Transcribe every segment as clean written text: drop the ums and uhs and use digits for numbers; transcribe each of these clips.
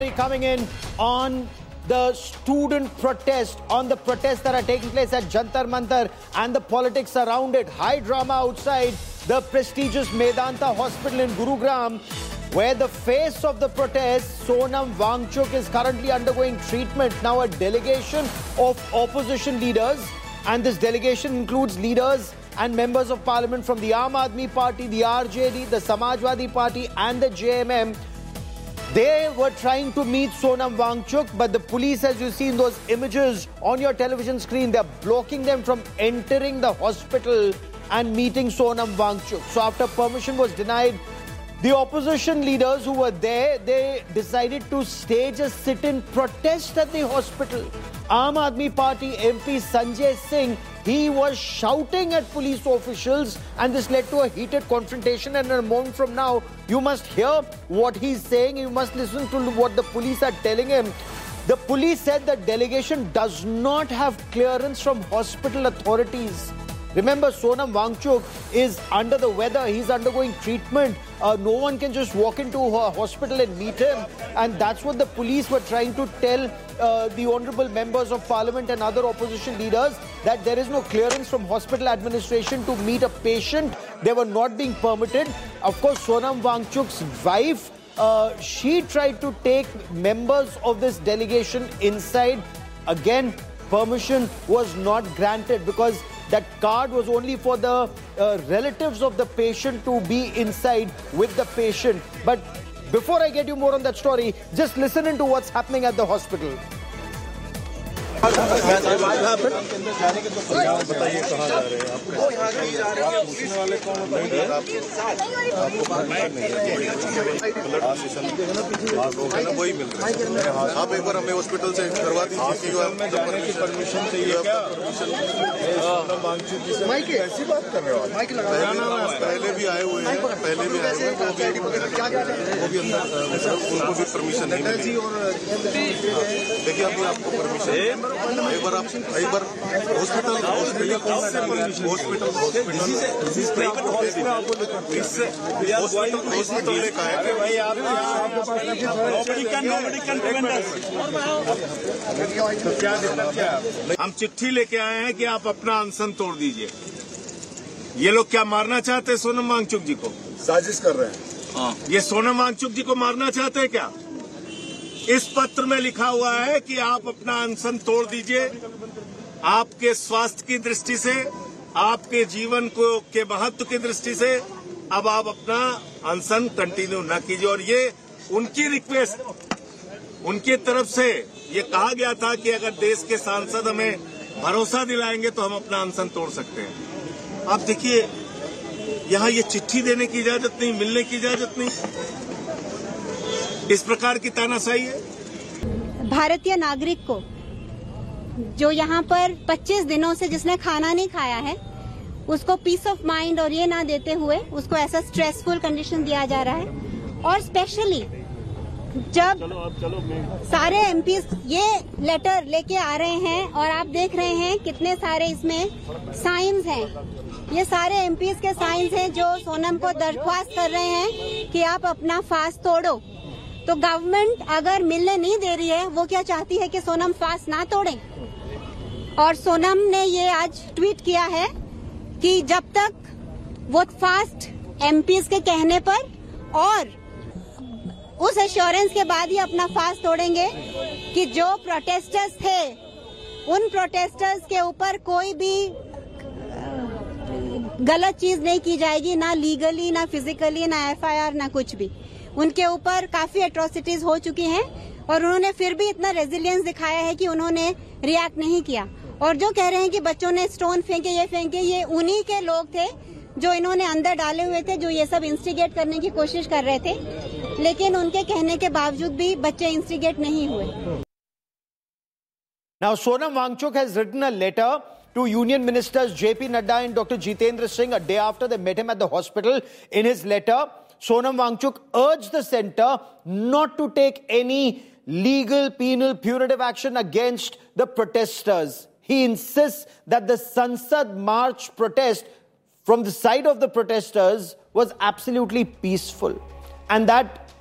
Coming in on the student protest, on the protests that are taking place at Jantar Mantar and the politics around it. High drama outside the prestigious Medanta Hospital in Gurugram, where the face of the protest, Sonam Wangchuk, is currently undergoing treatment. Now a delegation of opposition leaders, and this delegation includes leaders and members of parliament from the Aam Aadmi Party, the RJD, the Samajwadi Party and the JMM. They were trying to meet Sonam Wangchuk, but the police, as you see in those images on your television screen, they're blocking them from entering the hospital and meeting Sonam Wangchuk. So after permission was denied, the opposition leaders who were there, they decided to stage a sit-in protest at the hospital. Aam Aadmi Party MP Sanjay Singh, he was shouting at police officials, and this led to a heated confrontation. And a moment from now, you must hear what he's saying. You must listen to what the police are telling him. The police said the delegation does not have clearance from hospital authorities. Remember, Sonam Wangchuk is under the weather. He's undergoing treatment. No one can just walk into a hospital and meet him. And that's what the police were trying to tell the honorable members of parliament and other opposition leaders, that there is no clearance from hospital administration to meet a patient. They were not being permitted. Of course, Sonam Wangchuk's wife, she tried to take members of this delegation inside. Again, permission was not granted because that card was only for the relatives of the patient to be inside with the patient. But before I get you more on that story, just listen into what's happening at the hospital. वही मिल रहा है। आप एक बार हमें hospital से करवा दीजिए। Permission चाहिए। ऐसी बात कर रहे हो? पहले भी आए हुए हैं, पहले भी आए हुए हैं, वो भी उनको भी परमिशन नहीं मिली। देखिए अभी आपको परमिशन, एक बार हॉस्पिटल लेकर आए। हम चिट्ठी लेके आए हैं कि आप अपना अनशन तोड़ दीजिए। ये लोग क्या मारना चाहते हैं सोनम वांगचुक जी को? साजिश कर रहे हैं। ये सोनम वांगचुक जी को मारना चाहते हैं क्या? इस पत्र में लिखा हुआ है कि आप अपना अनशन तोड़ दीजिए। आपके स्वास्थ्य की दृष्टि से, आपके जीवन को के महत्व की दृष्टि से अब आप अपना अनशन कंटिन्यू न कीजिए। और ये उनकी रिक्वेस्ट, उनकी तरफ से ये कहा गया था कि अगर देश के सांसद हमें भरोसा दिलाएंगे तो हम अपना अनशन तोड़ सकते हैं। आप देखिए, यहाँ ये चिट्ठी देने की इजाजत नहीं, मिलने की इजाजत नहीं, इस प्रकार की तानाशाही है। भारतीय नागरिक को जो यहाँ पर 25 दिनों से जिसने खाना नहीं खाया है, उसको पीस ऑफ माइंड और ये ना देते हुए उसको ऐसा स्ट्रेसफुल कंडीशन दिया जा रहा है। और स्पेशली जब सारे एमपीज ये लेटर लेके आ रहे हैं और आप देख रहे हैं कितने सारे इसमें साइंस हैं, ये सारे एमपीज के साइंस हैं जो सोनम को दरख्वास्त कर रहे हैं कि आप अपना फास्ट तोड़ो। तो गवर्नमेंट अगर मिलने नहीं दे रही है, वो क्या चाहती है कि सोनम फास्ट ना तोड़े। और सोनम ने ये आज ट्वीट किया है कि जब तक वो फास्ट एमपीज के कहने पर और उस एश्योरेंस के बाद ही अपना फास्ट तोड़ेंगे कि जो प्रोटेस्टर्स थे उन प्रोटेस्टर्स के ऊपर कोई भी गलत चीज नहीं की जाएगी, ना लीगली, ना फिजिकली, ना एफआईआर, ना कुछ भी। उनके ऊपर काफी एट्रोसिटीज हो चुकी हैं और उन्होंने फिर भी इतना रेजिलियंस दिखाया है कि उन्होंने रिएक्ट नहीं किया। और जो कह रहे हैं कि बच्चों ने स्टोन फेंके, ये उन्हीं के लोग थे जो इन्होंने अंदर डाले हुए थे, जो ये सब इंस्टिगेट करने की कोशिश कर रहे थे, लेकिन उनके कहने के बावजूद भी बच्चे इंस्टिगेट नहीं हुए। Now Sonam Wangchuk has written a letter to Union Ministers JP Nadda and Dr. Jitendra Singh a day after they met him at the hospital. In his letter, Sonam Wangchuk urged the centre not to take any legal, penal, punitive action against the protesters. He insists that the Sansad March protest from the side of the protesters was absolutely peaceful and that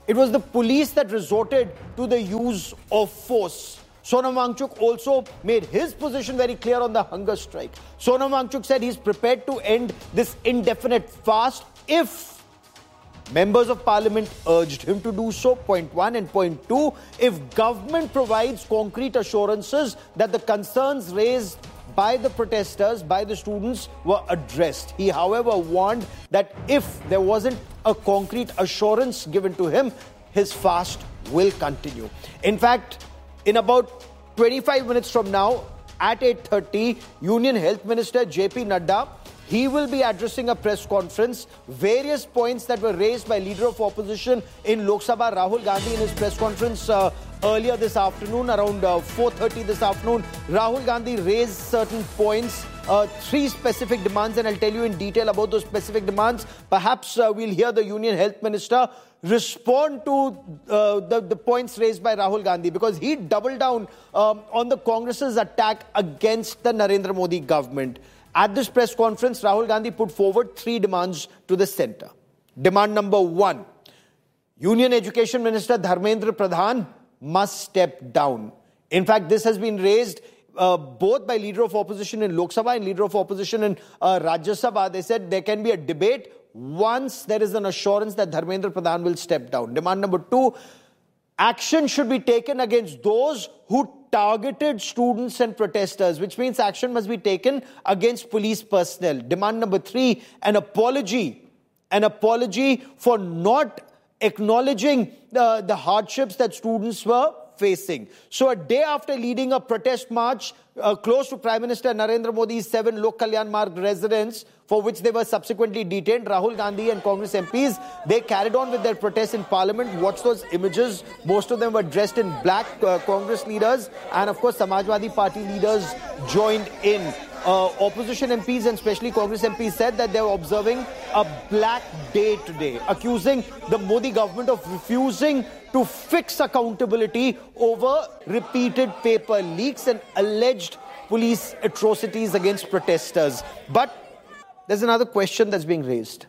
It was the police that resorted to the use of force. Sonam Wangchuk also made his position very clear on the hunger strike. Sonam Wangchuk said he's prepared to end this indefinite fast if members of parliament urged him to do so, point one. And point two, if government provides concrete assurances that the concerns raised by the protesters, by the students, were addressed. He, however, warned that if there wasn't a concrete assurance given to him, his fast will continue. In fact, in about 25 minutes from now, at 8:30, Union Health Minister J.P. Nadda, he will be addressing a press conference. Various points that were raised by Leader of Opposition in Lok Sabha, Rahul Gandhi, in his press conference earlier this afternoon, around 4:30 this afternoon. Rahul Gandhi raised certain points, 3 specific demands, and I'll tell you in detail about those specific demands. Perhaps we'll hear the Union Health Minister respond to the points raised by Rahul Gandhi, because he doubled down on the Congress's attack against the Narendra Modi government. At this press conference, Rahul Gandhi put forward 3 demands to the centre. Demand number 1, Union Education Minister Dharmendra Pradhan must step down. In fact, this has been raised both by Leader of Opposition in Lok Sabha and Leader of Opposition in Rajya Sabha. They said there can be a debate once there is an assurance that Dharmendra Pradhan will step down. Demand number 2, action should be taken against those who targeted students and protesters, which means action must be taken against police personnel. Demand number 3, an apology for not acknowledging the hardships that students were facing. So a day after leading a protest march close to Prime Minister Narendra Modi's 7 Lok Kalyan Marg residents, for which they were subsequently detained, Rahul Gandhi and Congress MPs, they carried on with their protests in Parliament. Watch those images. Most of them were dressed in black. Congress leaders and, of course, Samajwadi Party leaders joined in. Opposition MPs and especially Congress MPs said that they were observing a black day today, accusing the Modi government of refusing to fix accountability over repeated paper leaks and alleged police atrocities against protesters. But there's another question that's being raised.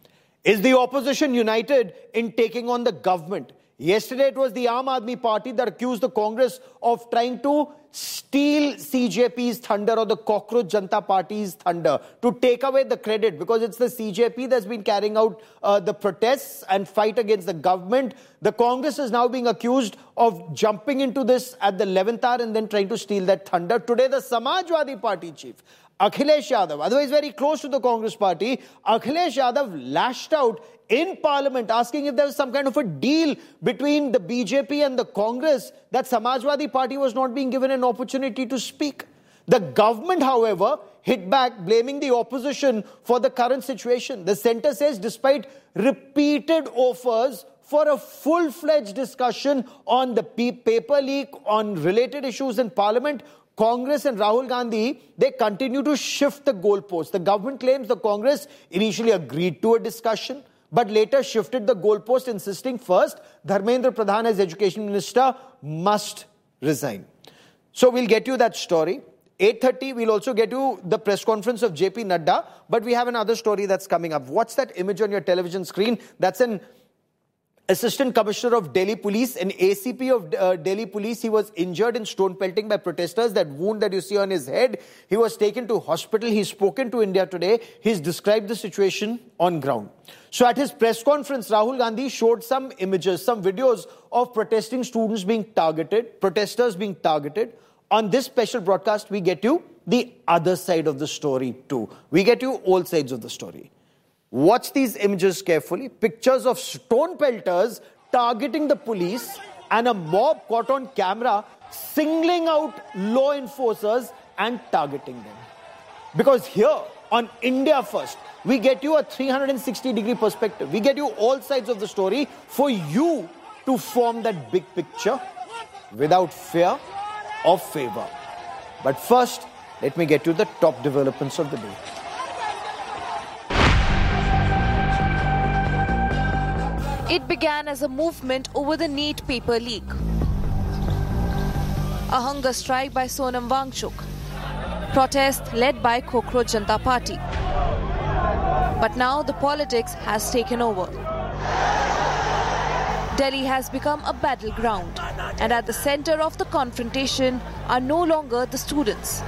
Is the opposition united in taking on the government? Yesterday it was the Aam Aadmi Party that accused the Congress of trying to steal CJP's thunder, or the Cockroach Janata Party's thunder, to take away the credit, because it's the CJP that's been carrying out the protests and fight against the government. The Congress is now being accused of jumping into this at the 11th hour and then trying to steal that thunder. Today the Samajwadi Party chief, Akhilesh Yadav, otherwise very close to the Congress party, Akhilesh Yadav lashed out in Parliament asking if there was some kind of a deal between the BJP and the Congress, that Samajwadi Party was not being given an opportunity to speak. The government, however, hit back, blaming the opposition for the current situation. The centre says despite repeated offers for a full-fledged discussion on the paper leak, on related issues in Parliament, Congress and Rahul Gandhi, they continue to shift the goalposts. The government claims the Congress initially agreed to a discussion, but later shifted the goalpost, insisting first Dharmendra Pradhan as Education Minister must resign. So we'll get you that story. 8:30, we'll also get you the press conference of J.P. Nadda, but we have another story that's coming up. Watch that image on your television screen. That's an Assistant Commissioner of Delhi Police, an ACP of Delhi Police. He was injured in stone pelting by protesters. That wound that you see on his head, he was taken to hospital. He's spoken to India Today. He's described the situation on ground. So at his press conference, Rahul Gandhi showed some images, some videos of protesting students being targeted, protesters being targeted. On this special broadcast, we get you the other side of the story too. We get you all sides of the story. Watch these images carefully. Pictures of stone pelters targeting the police and a mob caught on camera singling out law enforcers and targeting them. Because here on India First, we get you a 360-degree perspective. We get you all sides of the story for you to form that big picture without fear or favor. But first, let me get you the top developments of the day. It began as a movement over the NEET paper leak. A hunger strike by Sonam Wangchuk. Protest led by Cockroach Janata Party. But now the politics has taken over. Delhi has become a battleground, and at the center of the confrontation are no longer the students.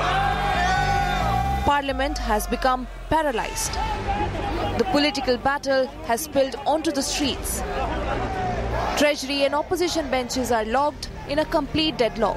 Parliament has become paralyzed. The political battle has spilled onto the streets. Treasury and opposition benches are locked in a complete deadlock.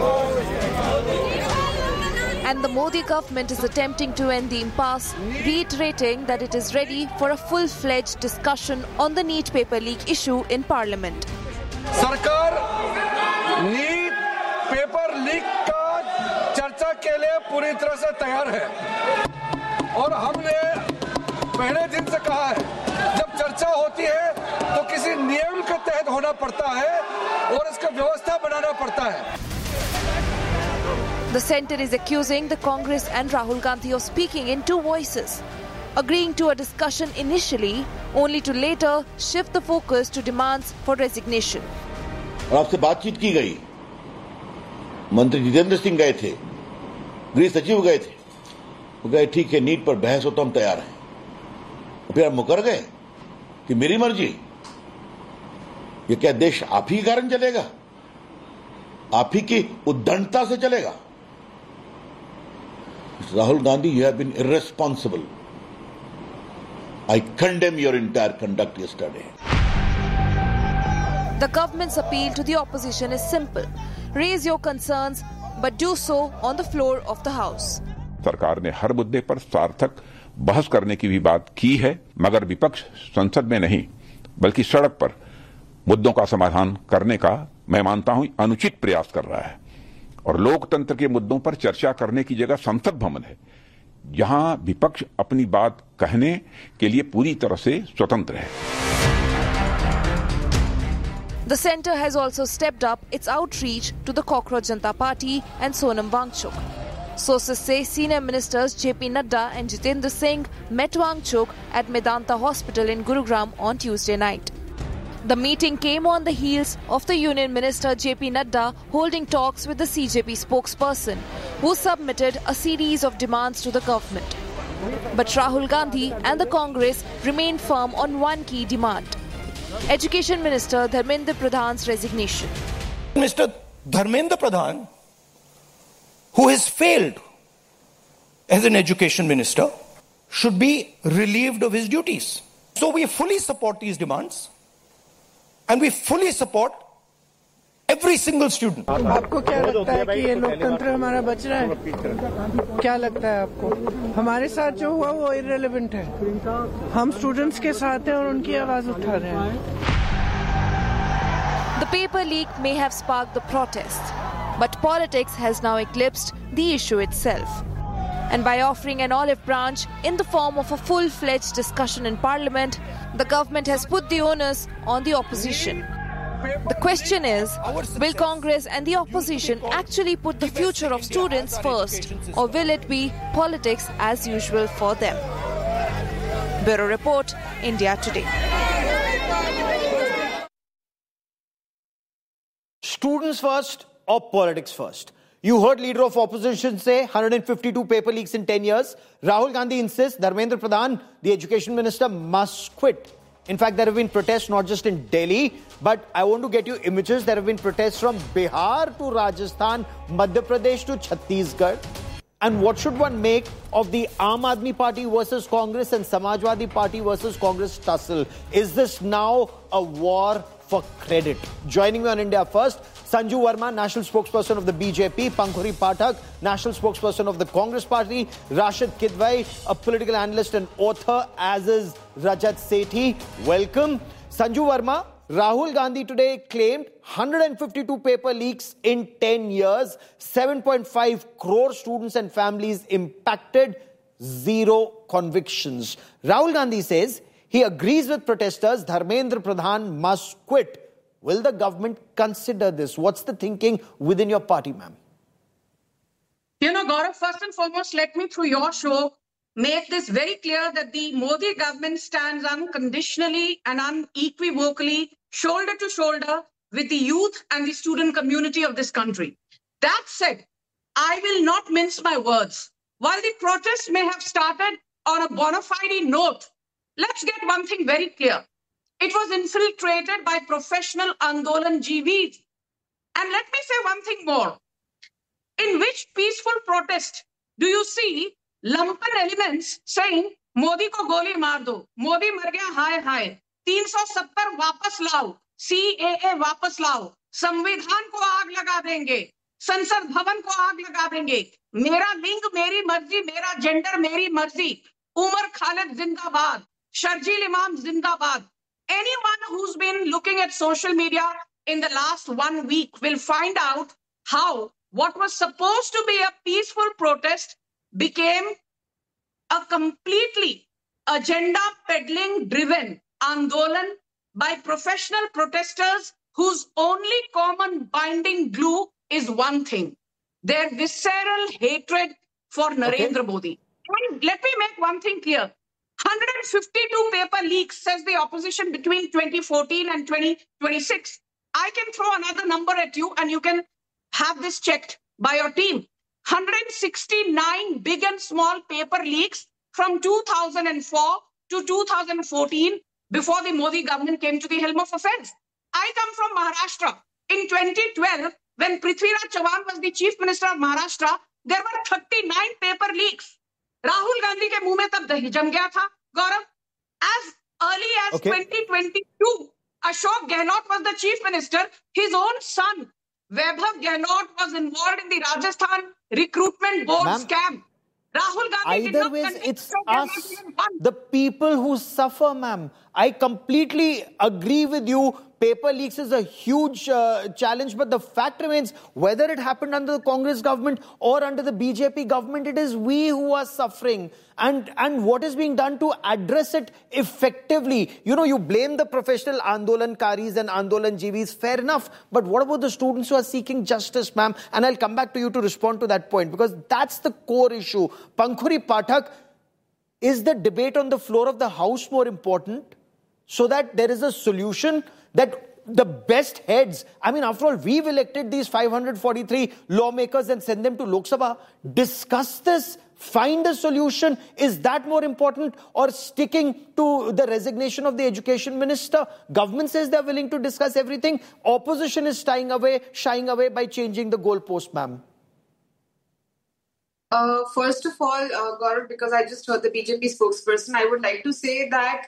And the Modi government is attempting to end the impasse, reiterating that it is ready for a full-fledged discussion on the NEET paper leak issue in Parliament. सरकार NEET paper leak का चर्चा के लिए पूरी तरह से तैयार है और हमने पहले दिन से कहा है जब चर्चा होती है तो किसी नियम के तहत होना पड़ता है और इसका व्यवस्था बनाना पड़ता है. The centre is accusing the Congress and Rahul Gandhi of speaking in two voices, agreeing to a discussion initially, only to later shift the focus to demands for resignation. और आपसे बातचीत की गई, मंत्री जितेंद्र सिंह गए थे, गृह सचिव गए थे, वो कहे ठीक है नीट पर बहस हो तो हम तैयार हैं. फिर आप मुकर गए कि मेरी मर्जी. ये क्या देश आप ही के कारण चलेगा? आप ही की उद्दंडता से चलेगा? Rahul Gandhi, you have been irresponsible. I condemn your entire conduct yesterday. The government's appeal to the opposition is simple. Raise your concerns, but do so on the floor of the House. सरकार ने हर मुद्दे पर सार्थक बहस करने की भी बात की है, मगर विपक्ष संसद में नहीं, बल्कि सड़क पर मुद्दों का समाधान करने का मैं मानता हूं अनुचित प्रयास कर रहा है. और लोकतंत्र के मुद्दों पर चर्चा करने की जगह संसद भवन है, जहां विपक्ष अपनी बात कहने के लिए पूरी तरह से स्वतंत्र है. The centre has also stepped up its outreach to the Cockroach Janata Party and Sonam Wangchuk. Sources say senior ministers JP Nadda and Jitendra Singh met Wangchuk at Medanta Hospital in Gurugram on Tuesday night. The meeting came on the heels of the Union Minister JP Nadda holding talks with the CJP spokesperson, who submitted a series of demands to the government. But Rahul Gandhi and the Congress remain firm on one key demand: Education Minister Dharmendra Pradhan's resignation. Mr. Dharmendra Pradhan, who has failed as an education minister, should be relieved of his duties. So we fully support these demands. And we fully support every single student. आपको क्या लगता है कि ये लोकतंत्र हमारा बच रहा है? क्या लगता है आपको? हमारे साथ जो हुआ वो इररिलेवेंट है. हम स्टूडेंट्स के साथ हैं और उनकी आवाज उठा रहे हैं. The paper leak may have sparked the protests, but politics has now eclipsed the issue itself. And by offering an olive branch in the form of a full-fledged discussion in Parliament, the government has put the onus on the opposition. The question is, will Congress and the opposition actually put the future of students first, or will it be politics as usual for them? Bureau Report, India Today. Students first or politics first? You heard leader of opposition say 152 paper leaks in 10 years. Rahul Gandhi insists Dharmendra Pradhan, the education minister, must quit. In fact, there have been protests not just in Delhi, but I want to get you images. There have been protests from Bihar to Rajasthan, Madhya Pradesh to Chhattisgarh. And what should one make of the Aam Aadmi Party versus Congress and Samajwadi Party versus Congress tussle? Is this now a war for credit? Joining me on India First, Sanju Verma, national spokesperson of the BJP, Pankhuri Pathak, national spokesperson of the Congress Party, Rashid Kidwai, a political analyst and author, as is Rajat Sethi. Welcome. Sanju Verma, Rahul Gandhi today claimed 152 paper leaks in 10 years, 7.5 crore students and families impacted, zero convictions. Rahul Gandhi says he agrees with protesters Dharmendra Pradhan must quit. Will the government consider this? What's the thinking within your party, ma'am? You know, Gaurav, first and foremost, let me, through your show, make this very clear that the Modi government stands unconditionally and unequivocally, shoulder to shoulder, with the youth and the student community of this country. That said, I will not mince my words. While the protests may have started on a bona fide note, let's get one thing very clear. It was infiltrated by professional Andolan GVs. And let me say one thing more. In which peaceful protest do you see lumpen elements saying, Modi ko goli maar do, Modi mar gaya, हाय हाय, 370 वापस लाओ, CAA वापस लाओ, संविधान को आग लगा देंगे, संसद भवन को आग लगा देंगे, मेरा लिंग मेरी मर्जी, मेरा जेंडर मेरी मर्जी, उमर खालिद जिंदाबाद, शर्जील इमाम जिंदाबाद. Anyone who's been looking at social media in the last 1 week will find out how what was supposed to be a peaceful protest became a completely agenda peddling driven Andolan by professional protesters whose only common binding glue is one thing: their visceral hatred for Narendra Modi. And let me make one thing clear. 152 paper leaks, says the opposition, between 2014 and 2026. I can throw another number at you and you can have this checked by your team. 169 big and small paper leaks from 2004 to 2014, before the Modi government came to the helm of affairs. I come from Maharashtra. In 2012, when Prithviraj Chavan was the chief minister of Maharashtra, there were 39 paper leaks. Rahul Gandhi के मुंह में तब दही जम गया था, गौरव. As early as 2022, Ashok Gehlot was the chief minister. His own son, Vaibhav Gehlot, was involved in the Rajasthan recruitment board scam. Rahul Gandhi either ways, it's us, the people who suffer, ma'am. I completely agree with you. Paper leaks is a huge challenge, but the fact remains, whether it happened under the Congress government or under the BJP government, it is we who are suffering. And what is being done to address it effectively? You know, you blame the professional Andolankaris and Andolan GVs, fair enough. But what about the students who are seeking justice, ma'am? And I'll come back to you to respond to that point, because that's the core issue. Pankhuri Pathak, is the debate on the floor of the House more important, so that there is a solution, that the best heads, I mean, after all, we've elected these 543 lawmakers and send them to Lok Sabha, discuss this, find a solution? Is that more important, or sticking to the resignation of the education minister? Government says they're willing to discuss everything. Opposition is shying away by changing the goalpost, ma'am. First of all, Gaurav, because I just heard the BJP spokesperson, I would like to say that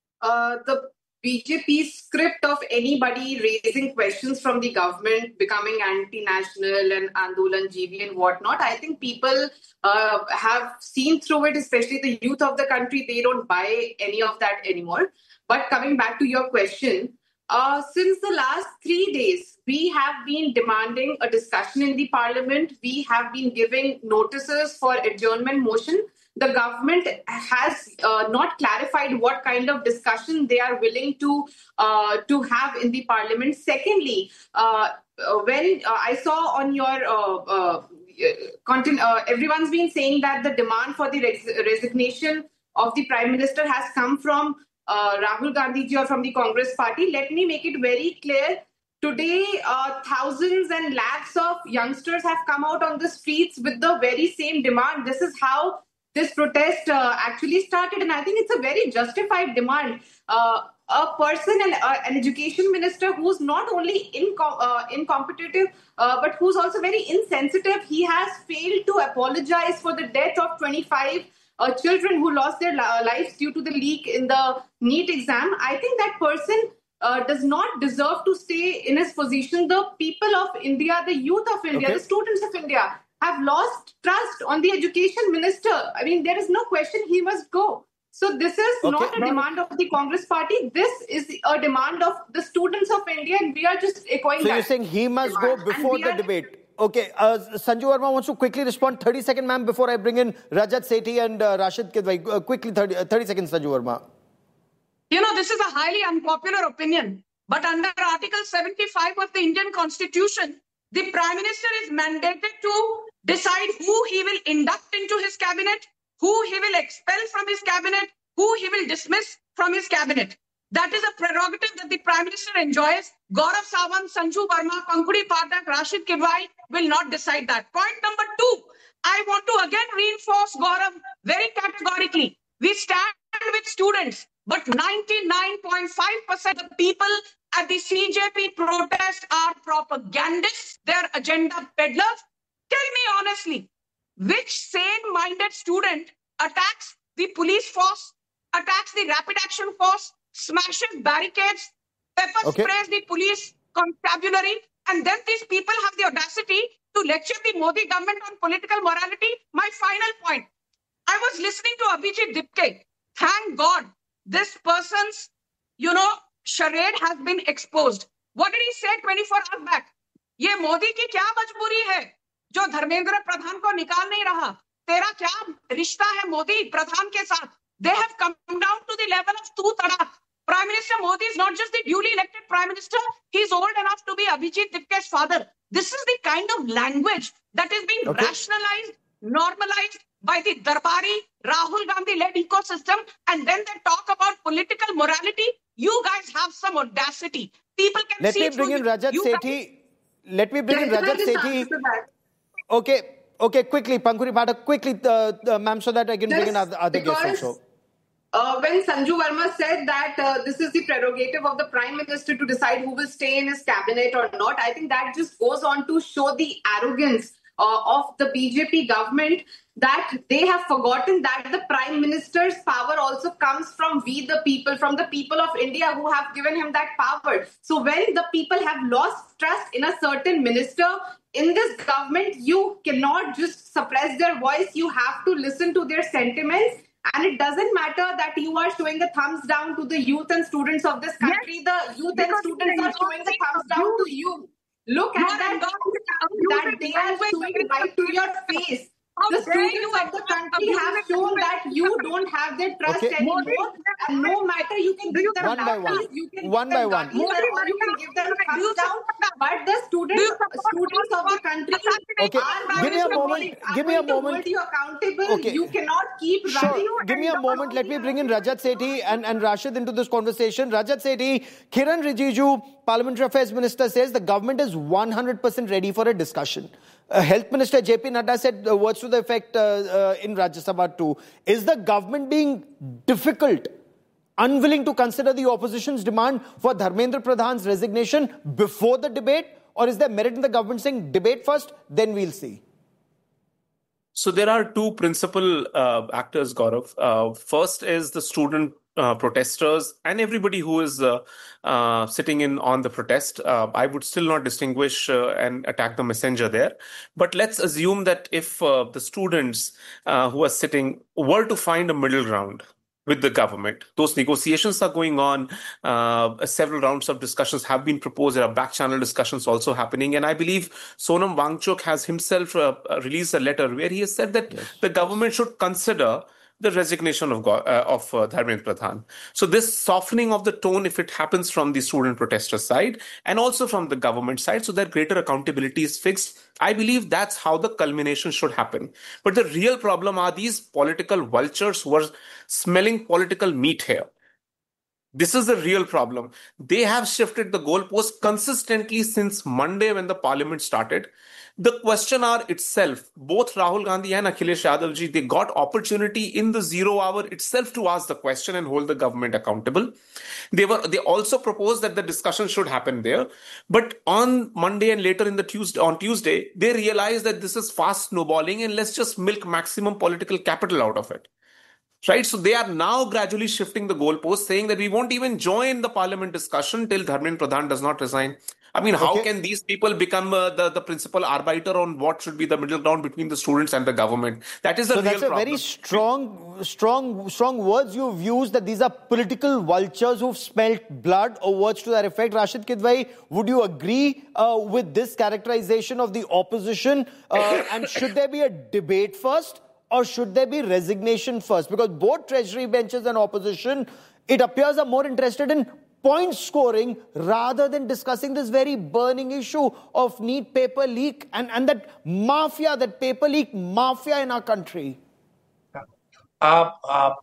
the BJP script of anybody raising questions from the government, becoming anti-national and Andolan GV and whatnot, I think people have seen through it, especially the youth of the country. They don't buy any of that anymore. But coming back to your question, since the last 3 days, we have been demanding a discussion in the parliament. We have been giving notices for adjournment motion. The government has not clarified what kind of discussion they are willing to have in the parliament. Secondly, when I saw on your content, everyone's been saying that the demand for the resignation of the Prime Minister has come from Rahul Gandhi ji or from the Congress party. Let me make it very clear. Today, thousands and lakhs of youngsters have come out on the streets with the very same demand. This is how this protest actually started, and I think it's a very justified demand. A person, an education minister who's not only incompetitive, but who's also very insensitive. He has failed to apologize for the death of 25 children who lost their lives due to the leak in the NEET exam. I think that person does not deserve to stay in his position. The people of India, the youth of India, the students of India have lost trust on the education minister. I mean, there is no question, he must go. So this is not a demand of the Congress party. This is a demand of the students of India, and we are just echoing that. So you're saying he must go before the debate. Okay, Sanju Verma wants to quickly respond. 30 seconds, ma'am, before I bring in Rajat Sethi and Rashid Kidwai. Quickly, 30 seconds, Sanju Verma. You know, this is a highly unpopular opinion, but under Article 75 of the Indian Constitution, the Prime Minister is mandated to decide who he will induct into his cabinet, who he will expel from his cabinet, who he will dismiss from his cabinet. That is a prerogative that the Prime Minister enjoys. Gaurav Sawant, Sanju Verma, Pankhuri Pathak, Rashid Kidwai will not decide that. Point number 2, I want to again reinforce, Gaurav, very categorically. We stand with students. but 99.5% of the people at the CJP protest are propagandists, they're agenda peddlers. Tell me honestly, which sane-minded student attacks the police force, attacks the rapid action force, smashes barricades, pepper sprays the police constabulary, and then these people have the audacity to lecture the Modi government on political morality? My final point. I was listening to Abhijit Dipke. Thank God this person's, charade has been exposed. What did he say 24 hours back? ये मोदी की क्या मजबूरी है जो धर्मेंद्र प्रधान को निकाल नहीं रहा? तेरा क्या रिश्ता है मोदी प्रधान के साथ? They have come down to the level of tu tadak. Prime Minister Modi is not just the duly elected Prime Minister, he is old enough to be Abhijit Dipke's father. This is the kind of language that is being rationalized, normalized by the Darbari, Rahul Gandhi-led ecosystem, and then they talk about political morality. You guys have some audacity. People can Let see me bring in Rajat Sethi. Let me bring in Rajat Sethi. Okay, quickly, Pankuri Bhatta, quickly, ma'am, so that I can bring in other guests also. When Sanju Verma said that this is the prerogative of the Prime Minister to decide who will stay in his cabinet or not, I think that just goes on to show the arrogance of the BJP government, that they have forgotten that the Prime Minister's power also comes from we the people, from the people of India who have given him that power. So when the people have lost trust in a certain minister, in this government, you cannot just suppress their voice. You have to listen to their sentiments. And it doesn't matter that you are showing the thumbs down to the youth and students of this country. Yes, the youth and students are showing the thumbs down to you. Look at that they are showing right to your face. The students of the country have shown that you don't have their trust anymore. And no matter, you can give them laptops, you can one by one, or you can give them thumbs down. But the students of the country are give me a moment. You accountable. You cannot keep running. Give me a moment. Let me bring in Rajat Sethi and Rashid into this conversation. Rajat Sethi, Kiran Rijiju, Parliamentary Affairs Minister, says the government is 100% ready for a discussion. Health Minister JP Nadda said words to the effect in Rajya Sabha too. Is the government being difficult, unwilling to consider the opposition's demand for Dharmendra Pradhan's resignation before the debate? Or is there merit in the government saying debate first, then we'll see? So there are two principal actors, Gaurav. First is the student protesters and everybody who is sitting in on the protest. I would still not distinguish and attack the messenger there. But let's assume that if the students who are sitting were to find a middle ground with the government, those negotiations are going on. Several rounds of discussions have been proposed. There are back channel discussions also happening. And I believe Sonam Wangchuk has himself released a letter where he has said that the government should consider the resignation of Dharmendra Pradhan. So this softening of the tone, if it happens from the student protester side and also from the government side, so that greater accountability is fixed, I believe that's how the culmination should happen. But the real problem are these political vultures who are smelling political meat here. This is the real problem. They have shifted the goalpost consistently since Monday when the parliament started. The question hour itself, both Rahul Gandhi and Akhilesh Yadav, they got opportunity in the 0 hour itself to ask the question and hold the government accountable. They also proposed that the discussion should happen there. But on Monday and later on Tuesday, they realized that this is fast snowballing and let's just milk maximum political capital out of it. Right? So they are now gradually shifting the goalpost, saying that we won't even join the parliament discussion till Dharmendra Pradhan does not resign. I mean, how can these people become the principal arbiter on what should be the middle ground between the students and the government? That is the real problem. Very strong words you've used, that these are political vultures who've smelt blood, or words to that effect. Rashid Kidwai, would you agree with this characterization of the opposition? And should there be a debate first, or should there be resignation first? Because both treasury benches and opposition, it appears, are more interested in point scoring rather than discussing this very burning issue of NEET paper leak and that mafia, that paper leak mafia in our country. Gaurav,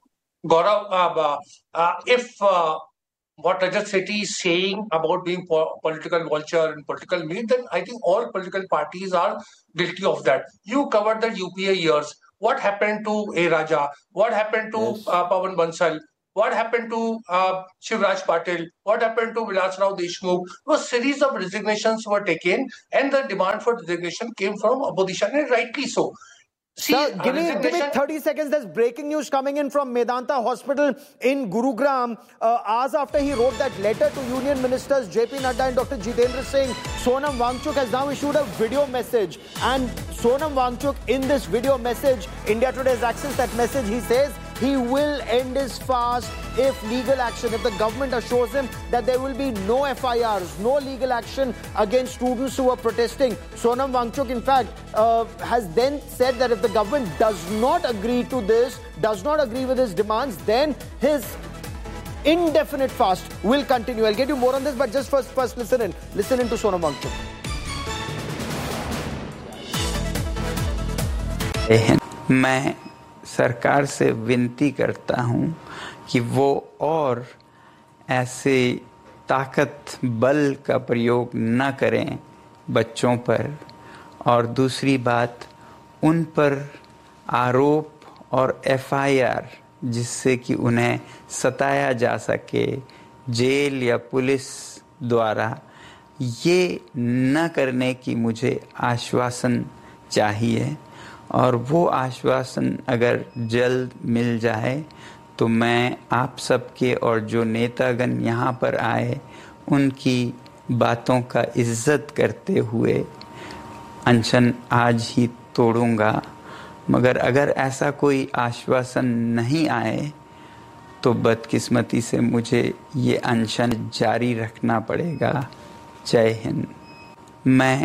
if what Rajat Sethi is saying about being political vulture and political meat, then I think all political parties are guilty of that. You covered the UPA years. What happened to A. Raja? What happened to Pawan Bansal? What happened to Shivraj Patil? What happened to Vilas Rao Deshmukh? A series of resignations were taken, and the demand for resignation came from opposition, and rightly so. See, Sir, give me 30 seconds. There's breaking news coming in from Medanta Hospital in Gurugram. Hours after he wrote that letter to Union Ministers JP Nadda and Dr. Jitendra Singh, Sonam Wangchuk has now issued a video message. And Sonam Wangchuk, in this video message, India Today has accessed that message. He says he will end his fast if legal action, if the government assures him that there will be no FIRs, no legal action against students who are protesting. Sonam Wangchuk, in fact, has then said that if the government does not agree to this, does not agree with his demands, then his indefinite fast will continue. I'll get you more on this, but just first listen in to Sonam Wangchuk. मैं सरकार से विनती करता हूं कि वो और ऐसे ताकत बल का प्रयोग न करें बच्चों पर, और दूसरी बात उन पर आरोप और FIR जिससे कि उन्हें सताया जा सके जेल या पुलिस द्वारा, ये न करने की मुझे आश्वासन चाहिए। और वो आश्वासन अगर जल्द मिल जाए तो मैं आप सबके और जो नेतागण यहाँ पर आए उनकी बातों का इज्जत करते हुए अनशन आज ही तोड़ूंगा। मगर अगर ऐसा कोई आश्वासन नहीं आए तो बदकिस्मती से मुझे ये अनशन जारी रखना पड़ेगा। जय हिंद। मैं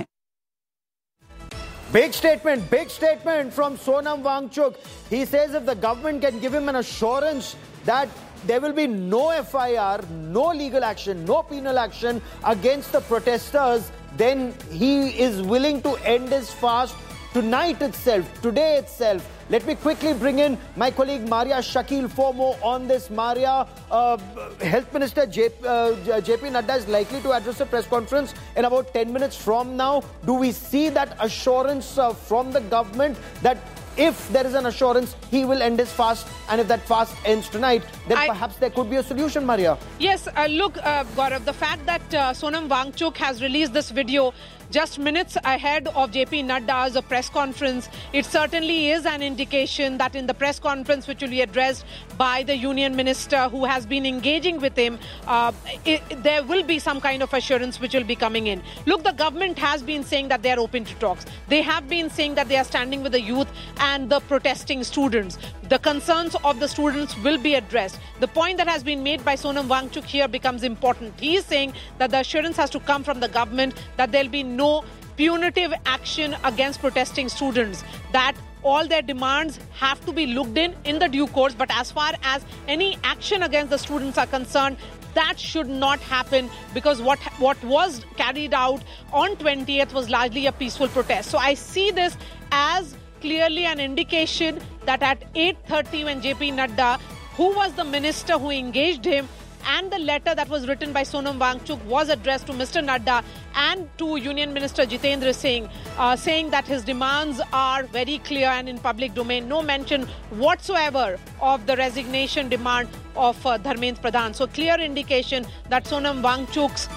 Big statement from Sonam Wangchuk. He says if the government can give him an assurance that there will be no FIR, no legal action, no penal action against the protesters, then he is willing to end his fast tonight itself, today itself. Let me quickly bring in my colleague Maria Shakil for more on this. Maria, Health Minister JP Nadda is likely to address a press conference in about 10 minutes from now. Do we see that assurance from the government that if there is an assurance, he will end his fast, and if that fast ends tonight, then perhaps there could be a solution, Maria? Yes, look, Gaurav, the fact that Sonam Wangchuk has released this video just minutes ahead of JP Nadda's press conference, it certainly is an indication that in the press conference which will be addressed by the union minister who has been engaging with him, there will be some kind of assurance which will be coming in. Look, the government has been saying that they are open to talks. They have been saying that they are standing with the youth and the protesting students. The concerns of the students will be addressed. The point that has been made by Sonam Wangchuk here becomes important. He is saying that the assurance has to come from the government that there will be no punitive action against protesting students, that all their demands have to be looked in the due course, but as far as any action against the students are concerned, that should not happen, because what was carried out on 20th was largely a peaceful protest. So I see this as clearly an indication that at 8:30 when JP Nadda, who was the minister who engaged him, and the letter that was written by Sonam Wangchuk was addressed to Mr. Nadda and to Union Minister Jitendra Singh, saying that his demands are very clear and in public domain. No mention whatsoever of the resignation demand of Dharmendra Pradhan. So clear indication that Sonam Wangchuk's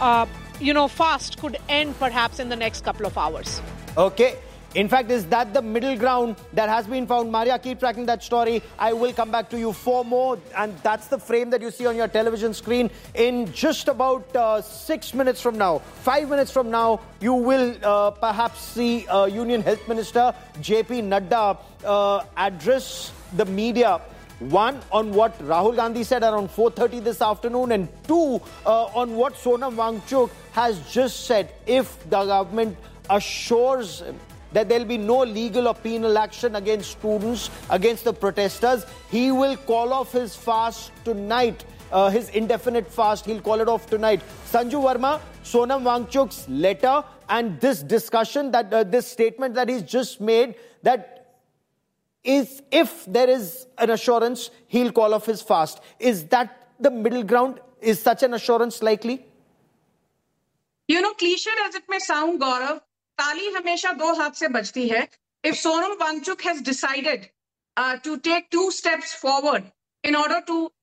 fast could end perhaps in the next couple of hours. Okay. In fact, is that the middle ground that has been found? Maria, keep tracking that story. I will come back to you for more. And that's the frame that you see on your television screen. In just about 6 minutes from now, 5 minutes from now, you will perhaps see Union Health Minister JP Nadda address the media. One, on what Rahul Gandhi said around 4:30 this afternoon, and two, on what Sonam Wangchuk has just said. If the government assures that there will be no legal or penal action against students, against the protesters, he will call off his fast tonight, his indefinite fast. He'll call it off tonight. Sanju Verma, Sonam Wangchuk's letter and this discussion, that this statement that he's just made, that is, if there is an assurance, he'll call off his fast. Is that the middle ground? Is such an assurance likely? Cliched as it may sound, Gaurav, ताली हमेशा दो हाथ से बजती है. If Sonam Wangchuk has decided to take 2 steps forward in order to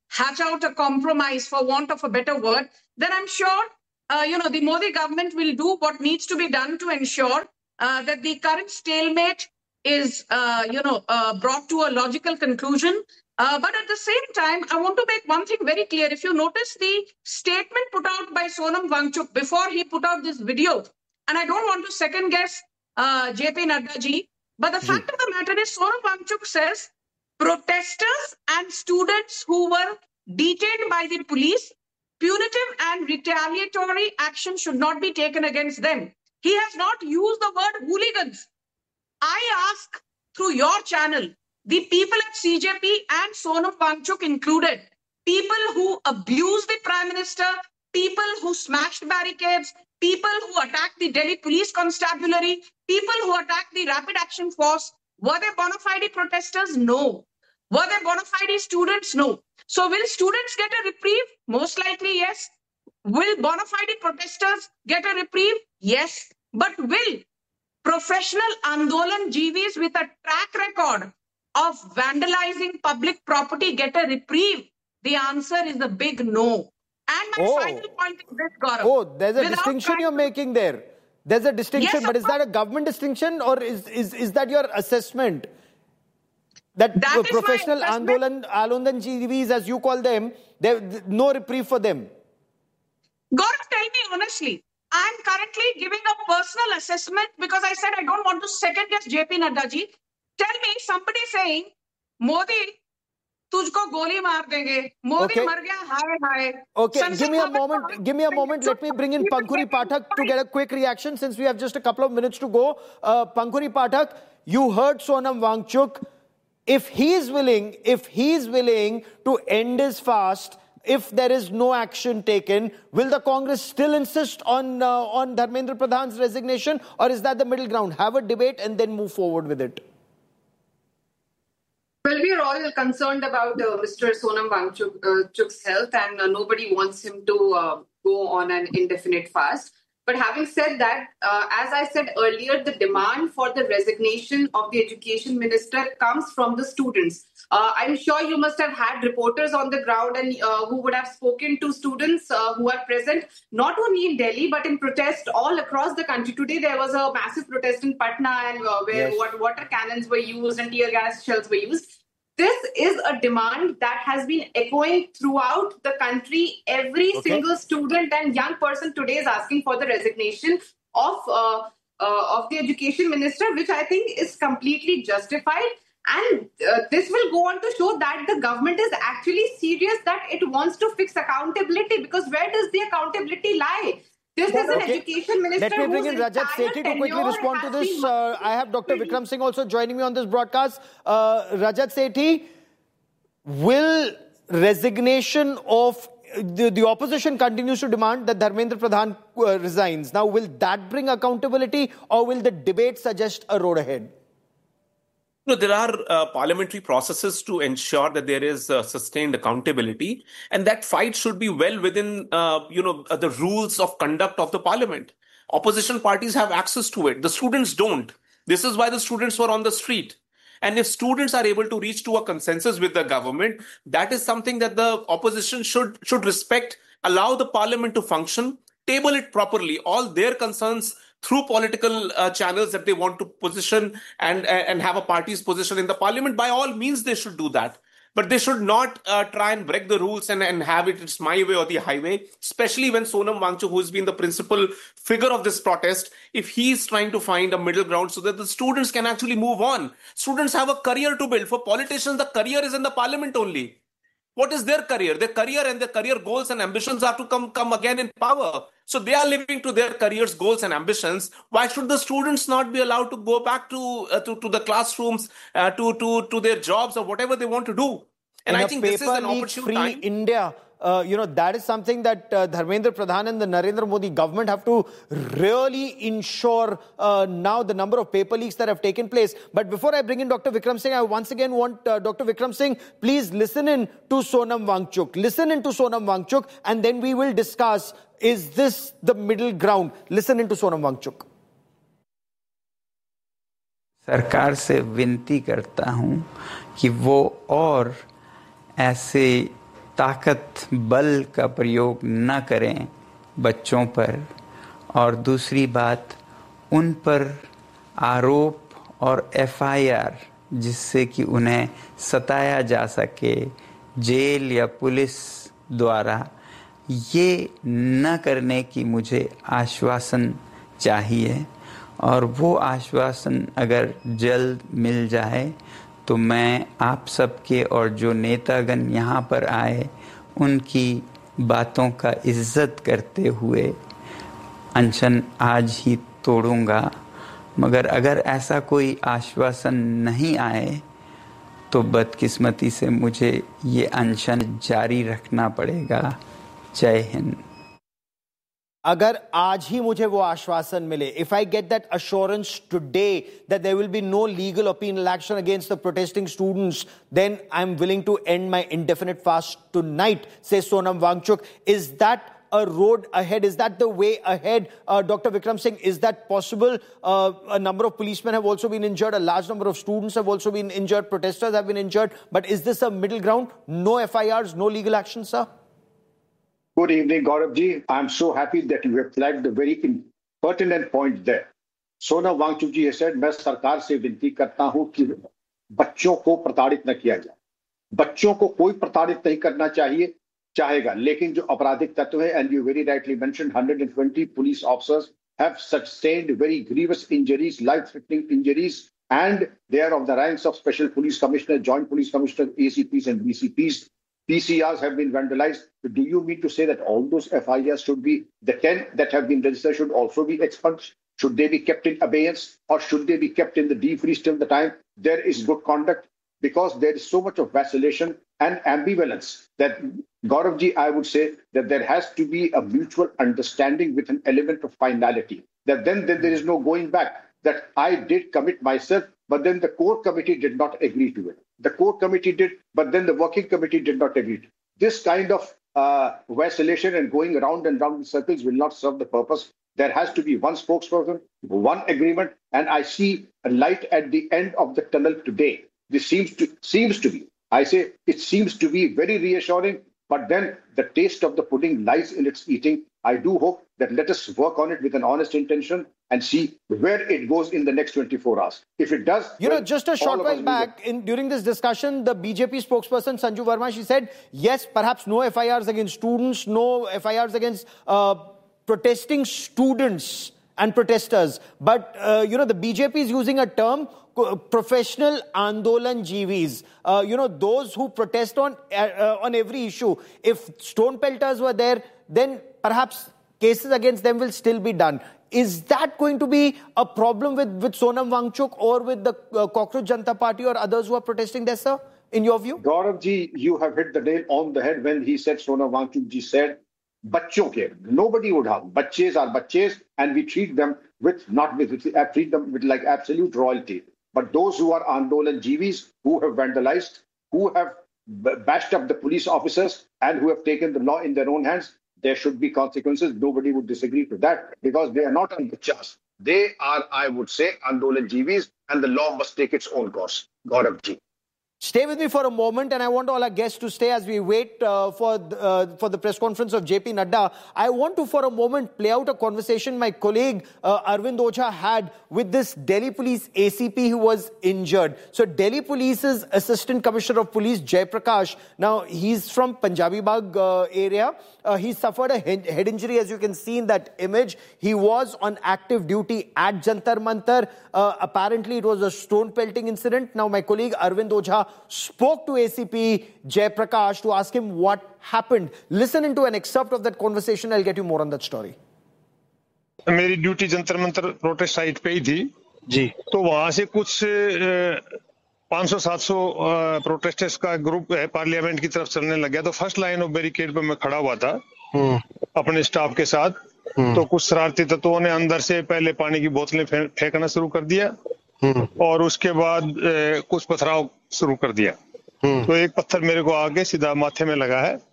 hatch out a compromise, for want of a better word, then I'm sure, the Modi government will do what needs to be done to ensure that the current stalemate is, brought to a logical conclusion. But at the same time, I want to make one thing very clear. If you notice the statement put out by Sonam Wangchuk before he put out this video, and I don't want to second guess JP Nadda ji, but the fact of the matter is Sonam Wangchuk says protesters and students who were detained by the police, punitive and retaliatory action should not be taken against them. He has not used the word hooligans. I ask through your channel, the people at CJP and Sonam Wangchuk included, people who abused the Prime Minister, people who smashed barricades, people who attacked the Delhi Police Constabulary, people who attacked the Rapid Action Force, were they bona fide protesters? No. Were they bona fide students? No. So will students get a reprieve? Most likely, yes. Will bona fide protesters get a reprieve? Yes. But will professional Andolan GVs with a track record of vandalizing public property get a reprieve? The answer is a big no. And my final point is this, Gaurav. There's a distinction you're making there. There's a distinction, but is that a government distinction or is that your assessment? That professional Andolan GVs, as you call them, there's no reprieve for them. Gaurav, tell me honestly, I'm currently giving a personal assessment because I said I don't want to second guess JP Nadda ji. Tell me, somebody saying, Modi, tujhko goli maar denge. Modi mar gaya, hi. Okay, give me a moment. Let me bring in Pankhuri Pathak to get a quick reaction since we have just a couple of minutes to go. Pankhuri Pathak, you heard Sonam Wangchuk. If he is willing to end his fast, if there is no action taken, will the Congress still insist on Dharmendra Pradhan's resignation, or is that the middle ground? Have a debate and then move forward with it. Well, we are all concerned about Mr. Sonam Wangchuk's health, and nobody wants him to go on an indefinite fast. But having said that, as I said earlier, the demand for the resignation of the education minister comes from the students. I'm sure you must have had reporters on the ground and who would have spoken to students who are present, not only in Delhi, but in protest all across the country. Today, there was a massive protest in Patna and where water cannons were used and tear gas shells were used. This is a demand that has been echoing throughout the country. Every single student and young person today is asking for the resignation of the education minister, which I think is completely justified. And this will go on to show that the government is actually serious, that it wants to fix accountability, because where does the accountability lie? This is an education minister. Let me bring in Rajat Sethi to quickly respond to this. I have Dr. Vikram Singh also joining me on this broadcast. Rajat Sethi, will resignation of the opposition continues to demand that Dharmendra Pradhan resigns. Now, will that bring accountability, or will the debate suggest a road ahead? No, there are parliamentary processes to ensure that there is sustained accountability, and that fight should be well within, the rules of conduct of the parliament. Opposition parties have access to it. The students don't. This is why the students were on the street. And if students are able to reach to a consensus with the government, that is something that the opposition should respect, allow the parliament to function, table it properly, all their concerns through political channels that they want to position and have a party's position in the parliament. By all means, they should do that. But they should not try and break the rules and have it's my way or the highway, especially when Sonam Wangchuk, who has been the principal figure of this protest, if he's trying to find a middle ground so that the students can actually move on. Students have a career to build. For politicians, the career is in the parliament only. What is their career? Their career and their career goals and ambitions are to come again in power. So they are living to their careers, goals and ambitions. Why should the students not be allowed to go back to the classrooms, to their jobs or whatever they want to do? And I think this is an opportune time. India, that is something that Dharmendra Pradhan and the Narendra Modi government have to really ensure now, the number of paper leaks that have taken place. But before I bring in Dr. Vikram Singh, I once again want Dr. Vikram Singh, please listen in to Sonam Wangchuk. Listen in to Sonam Wangchuk, and then we will discuss, is this the middle ground? Listen in to Sonam Wangchuk. सरकार से विनती करता हूं कि वो और ऐसे ताकत बल का प्रयोग न करें बच्चों पर, और दूसरी बात उन पर आरोप और एफआईआर जिससे कि उन्हें सताया जा सके जेल या पुलिस द्वारा, ये न करने की मुझे आश्वासन चाहिए। और वो आश्वासन अगर जल्द मिल जाए तो मैं आप सबके और जो नेतागण यहाँ पर आए उनकी बातों का इज्जत करते हुए अनशन आज ही तोड़ूंगा। मगर अगर ऐसा कोई आश्वासन नहीं आए तो बदकिस्मती से मुझे ये अनशन जारी रखना पड़ेगा। जय हिंद। अगर आज ही मुझे वो आश्वासन मिले, if I get that assurance today that there will be no legal or penal action against the protesting students, then I'm willing to end my indefinite fast tonight, says Sonam Wangchuk. Is that a road ahead? Is that the way ahead? Dr. Vikram Singh, is that possible? A number of policemen have also been injured. A large number of students have also been injured. Protesters have been injured. But is this a middle ground? No FIRs, no legal action, sir? Good evening, Gaurav ji. I'm so happy that you have flagged the very pertinent point there. Sonam Wangchuk ji has said, मैं सरकार से विनती करता हूं कि बच्चों को प्रताड़ित न किया जाए। बच्चों को कोई प्रताड़ित नहीं करना चाहेगा, लेकिन जो आपराधिक तत्व है, and you very rightly mentioned, 120 police officers have sustained very grievous injuries, life-threatening injuries, and they are of the ranks of Special Police Commissioner, Joint Police Commissioner, ACPs and BCPs. PCRs have been vandalized. Do you mean to say that all those FIRs should be, the 10 that have been registered should also be expunged? Should they be kept in abeyance, or should they be kept in the defreeze till the time there is good conduct? Because there is so much of vacillation and ambivalence that, Gaurav ji, I would say that there has to be a mutual understanding with an element of finality. That then there is no going back. That I did commit myself, but then the core committee did not agree to it. The core committee did, but then the working committee did not agree to it. This kind of vacillation and going around and round in circles will not serve the purpose. There has to be one spokesperson, one agreement, and I see a light at the end of the tunnel today. This seems to be, I say it seems to be very reassuring, but then the taste of the pudding lies in its eating. I do hope that let us work on it with an honest intention and see where it goes in the next 24 hours. If it does... just a short while back, during this discussion, the BJP spokesperson, Sanju Verma, she said, yes, perhaps no FIRs against students, no FIRs against protesting students and protesters. But, the BJP is using a term, professional Andolan Jeevis. Those who protest on every issue. If stone pelters were there, then perhaps cases against them will still be done. Is that going to be a problem with Sonam Wangchuk or with the Cockroach Janata Party or others who are protesting there, sir, in your view? Gaurav ji, you have hit the nail on the head when he said, Sonam Wangchuk ji said, bachcho ke. Nobody would harm. Bachches are bachches, and we treat them treat them with like absolute royalty. But those who are Andolan Jeevis, who have vandalized, who have bashed up the police officers, and who have taken the law in their own hands, there should be consequences. Nobody would disagree to that, because they are not bachchas. They are, I would say, Andolan Jeevis, and the law must take its own course. Gaurav ji. Stay with me for a moment, and I want all our guests to stay as we wait for the press conference of JP Nadda. I want to, for a moment, play out a conversation my colleague Arvind Ojha had with this Delhi Police ACP who was injured. So Delhi Police's Assistant Commissioner of Police, Jay Prakash, now he's from Punjabi Bagh area. He suffered a head injury, as you can see in that image. He was on active duty at Jantar Mantar. Apparently, it was a stone pelting incident. Now, my colleague Arvind Ojha spoke to ACP Jay Prakash to ask him what happened. Listen into an excerpt of that conversation. I'll get you more on that story. मेरी duty Jantar Mantar protest site पे ही थी जी, तो वहां से कुछ 500-700 protesters का group है parliament की तरफ चलने लग गया। तो फर्स्ट लाइन ऑफ बैरिकेड पे मैं खड़ा हुआ था अपने स्टाफ के साथ। तो कुछ शरारती तत्वों ने अंदर से पहले पानी की बोतलें फेंकना शुरू कर दिया और उसके बाद कुछ पथराव शुरू कर दिया। तो एक पत्थर मेरे को आगे सीधा माथे में लगा है,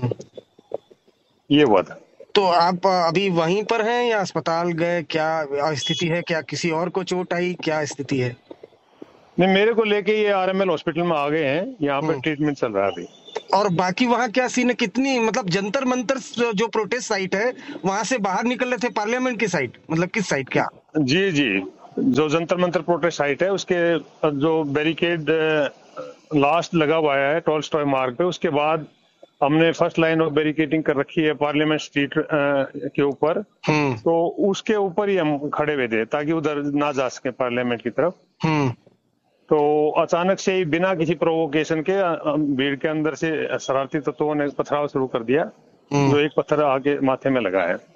ये हुआ था। तो आप अभी वहीं पर हैं या अस्पताल गए? क्या स्थिति है? क्या किसी और को चोट आई? क्या स्थिति है? नहीं, मेरे को लेके ये आरएमएल हॉस्पिटल में आ गए हैं, यहाँ पर ट्रीटमेंट चल रहा है अभी। और बाकी वहाँ क्या सीन है, कितनी मतलब जंतर मंतर जो प्रोटेस्ट साइट है वहां से बाहर निकल रहे थे पार्लियामेंट की साइड, मतलब किस साइड क्या? जी जी, जो जंतर मंतर प्रोटेस्ट साइट है उसके जो बैरिकेड लास्ट लगा हुआ है टॉलस्टॉय मार्ग पे, उसके बाद हमने फर्स्ट लाइन ऑफ बैरिकेडिंग कर रखी है पार्लियामेंट स्ट्रीट के ऊपर। तो उसके ऊपर ही हम खड़े हुए थे ताकि उधर ना जा सके पार्लियामेंट की तरफ। तो अचानक से ही बिना किसी प्रोवोकेशन के भीड़ के अंदर से शरारती तत्वों ने पथराव शुरू कर दिया, जो एक पत्थर आगे माथे में लगा है।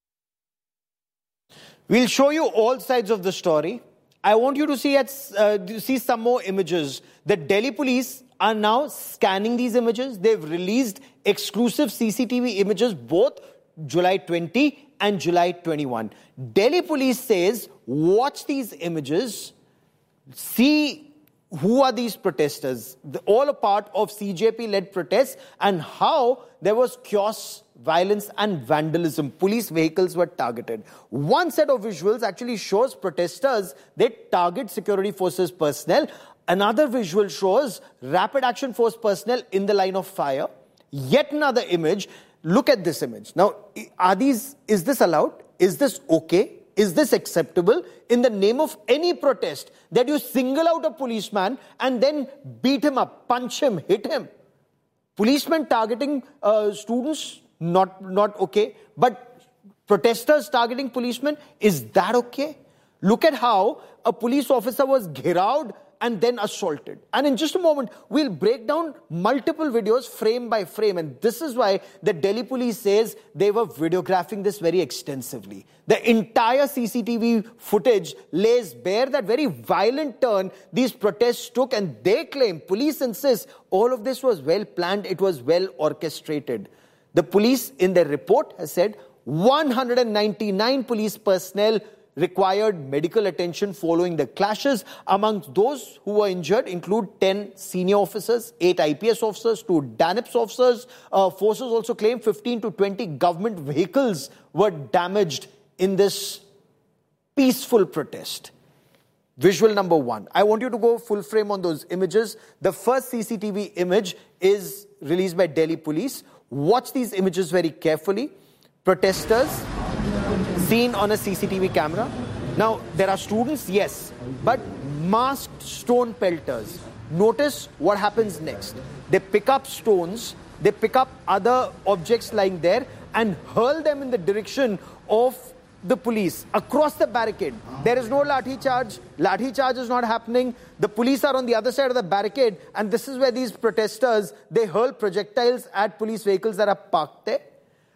We'll show you all sides of the story. I want you to see some more images. The Delhi police are now scanning these images. They've released exclusive CCTV images, both July 20 and July 21. Delhi police says, watch these images, see who are these protesters, all a part of CJP-led protests, and how there was chaos, violence and vandalism. Police vehicles were targeted. One set of visuals actually shows protesters, they target security forces personnel. Another visual shows rapid action force personnel in the line of fire. Yet another image. Look at this image. Now, is this allowed? Is this okay? Is this acceptable in the name of any protest that you single out a policeman and then beat him up, punch him, hit him? Policemen targeting students, not okay. But protesters targeting policemen, is that okay? Look at how a police officer was ghiraud and then assaulted. And in just a moment, we'll break down multiple videos frame by frame. And this is why the Delhi police says they were videographing this very extensively. The entire CCTV footage lays bare that very violent turn these protests took. And they claim, police insists, all of this was well planned, it was well orchestrated. The police in their report has said 199 police personnel required medical attention following the clashes. Amongst those who were injured include 10 senior officers, 8 IPS officers, 2 DANIPS officers. Forces also claim 15 to 20 government vehicles were damaged in this peaceful protest. Visual number 1. I want you to go full frame on those images. The first CCTV image is released by Delhi police. Watch these images very carefully. Protesters seen on a CCTV camera. Now, there are students, yes, but masked stone pelters. Notice what happens next. They pick up stones, they pick up other objects lying there and hurl them in the direction of the police across the barricade. There is no lathi charge. Lathi charge is not happening. The police are on the other side of the barricade, and this is where these protesters, they hurl projectiles at police vehicles that are parked there.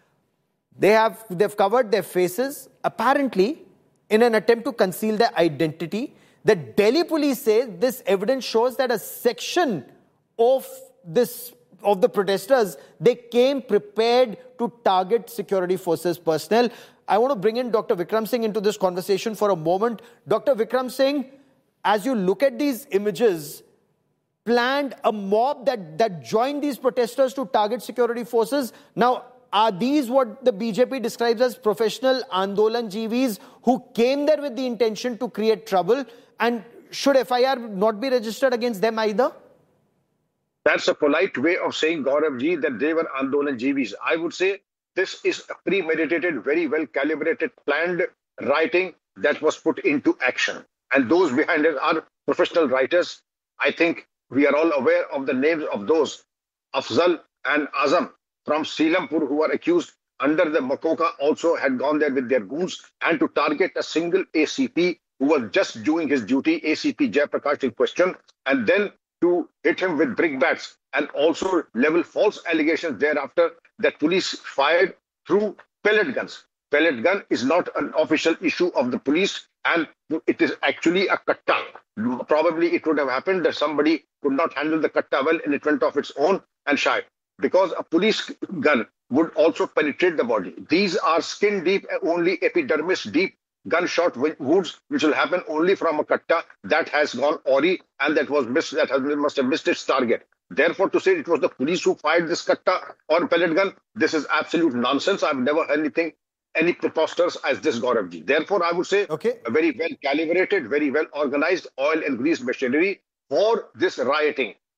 They've covered their faces, apparently in an attempt to conceal their identity. The Delhi police say this evidence shows that a section of the protesters, they came prepared to target security forces personnel. I want to bring in Dr. Vikram Singh into this conversation for a moment. Dr. Vikram Singh, as you look at these images, planned a mob that joined these protesters to target security forces. Now, are these what the BJP describes as professional Andolanjeevis who came there with the intention to create trouble? And should FIR not be registered against them either? That's a polite way of saying, Gauravji, that they were Andolanjeevis. I would say this is a premeditated, very well calibrated, planned writing that was put into action. And those behind it are professional writers. I think we are all aware of the names of those, Afzal and Azam from Selampur, who are accused under the Makoka, also had gone there with their goons, and to target a single ACP who was just doing his duty, ACP Jayaprakash in question, and then to hit him with brickbats and also level false allegations thereafter that police fired through pellet guns. Pellet gun is not an official issue of the police, and it is actually a katta. Probably it would have happened that somebody could not handle the katta well and it went off its own and shy. Because a police gun would also penetrate the body. These are skin deep, only epidermis deep gunshot wounds, which will happen only from a katta that has gone awry and that must have missed its target. Therefore, to say it was the police who fired this katta or pellet gun, this is absolute nonsense. I've never heard any preposterous as this, Gauravji. Therefore, I would say a very well calibrated, very well organized oil and grease machinery for this rioting.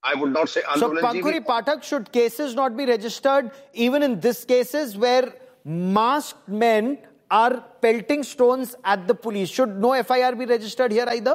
I would not say So, Pankhuri Pathak, should cases not be registered even in these cases where masked men are pelting stones at the police? Should no FIR be registered here either?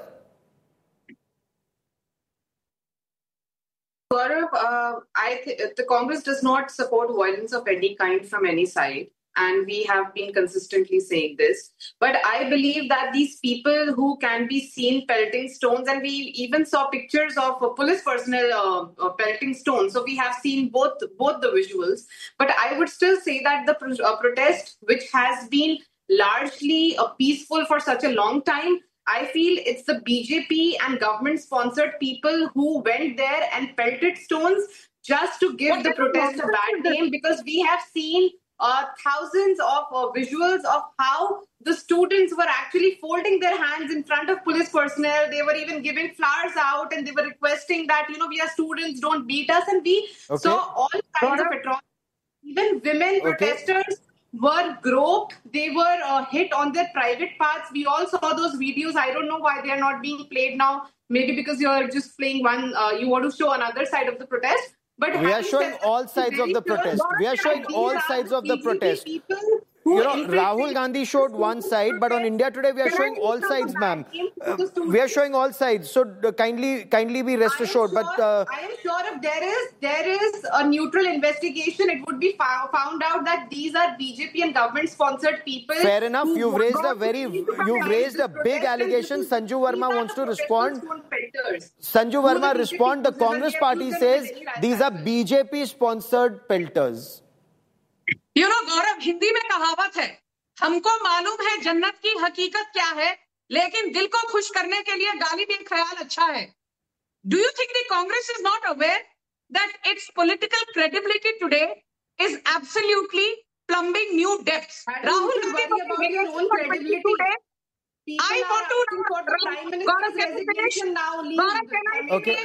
Gaurav, the Congress does not support violence of any kind from any side. And we have been consistently saying this. But I believe that these people who can be seen pelting stones, and we even saw pictures of police personnel pelting stones. So we have seen both the visuals. But I would still say that the protest, which has been largely peaceful for such a long time, I feel it's the BJP and government-sponsored people who went there and pelted stones just to give the protest a bad name, because we have seen thousands of visuals of how the students were actually folding their hands in front of police personnel. They were even giving flowers out, and they were requesting that, we are students, don't beat us. And we saw all kinds of atrocities. Even women protesters were groped. They were hit on their private parts. We all saw those videos. I don't know why they are not being played now. Maybe because you're just playing one, you want to show another side of the protest. But we are showing all sides of the protest. We are showing all sides of the protest. Rahul Gandhi showed one side, but on India Today we are showing all sides, ma'am. We are showing all sides. So kindly be rest assured. But I am sure if there is a neutral investigation, it would be found out that these are BJP and government-sponsored people. Fair enough. You've raised a big allegation. Sanju Verma wants to respond. Sanju Verma respond. The Congress party says these are BJP-sponsored pelters. गौरव, हिंदी में कहावत है, हमको मालूम है जन्नत की हकीकत क्या है, लेकिन दिल को खुश करने के लिए गाली भी ख्याल अच्छा है. Do you think the Congress is not aware that its political credibility today is absolutely plumbing new depths? Rahul Gandhi, I want to resignation now. Okay.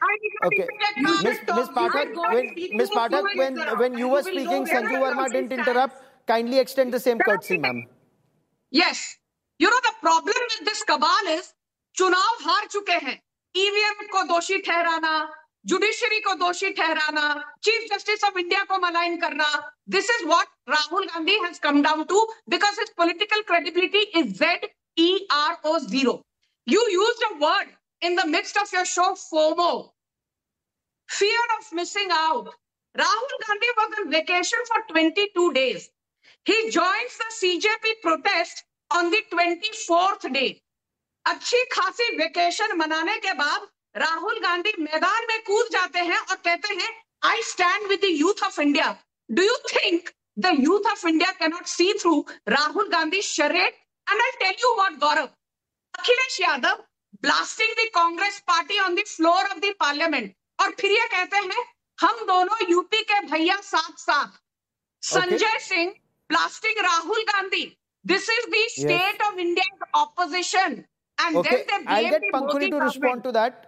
Miss Pathak, when you were speaking, Sanju Verma didn't interrupt. Kindly extend the same courtesy, ma'am. Yes. The problem with this cabal is, चुनाव हार चुके हैं. EVM को दोषी ठहराना, judiciary को दोषी ठहराना, चीफ जस्टिस ऑफ इंडिया को मलाइन करना. This is what Rahul Gandhi has come down to, because his political credibility is ZERO. You used a word in the midst of your show, FOMO. Fear of missing out. Rahul Gandhi was on vacation for 22 days. He joins the CJP protest on the 24th day. अच्छी खासी vacation मनाने के बाद राहुल गांधी मैदान में कूद जाते हैं और कहते हैं, I stand with the youth of India. Do you think the youth of India cannot see through Rahul Gandhi's charade? And I'll tell you what, Gaurav, Akhilesh Yadav blasting the Congress party on the floor of the parliament. और फिर ये कहते हैं, हम दोनों UP के भैया साथ साथ. Sanjay Singh blasting Rahul Gandhi. This is the state of India's opposition. And then they I'll get Pankhuri to respond